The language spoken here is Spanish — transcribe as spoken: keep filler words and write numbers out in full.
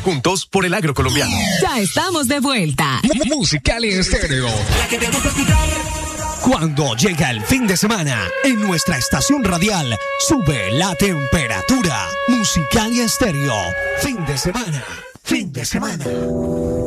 juntos por el agro colombiano. Ya estamos de vuelta. Musicalia Estéreo. La que te gusta escuchar. Cuando llega el fin de semana, en nuestra estación radial sube la temperatura. Musicalia Estéreo. Fin de semana. Fin de semana.